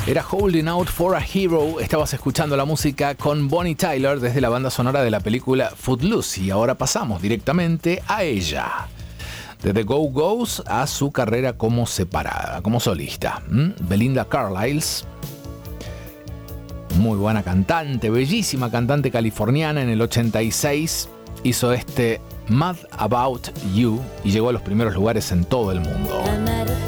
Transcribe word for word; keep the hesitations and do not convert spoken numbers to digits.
Era Holding Out for a Hero. Estabas escuchando la música con Bonnie Tyler desde la banda sonora de la película Footloose. Y ahora pasamos directamente a ella. De The Go-Go's a su carrera como separada, como solista. ¿Mm? Belinda Carlisle, muy buena cantante, bellísima cantante californiana. En el ochenta y seis hizo este Mad About You y llegó a los primeros lugares en todo el mundo.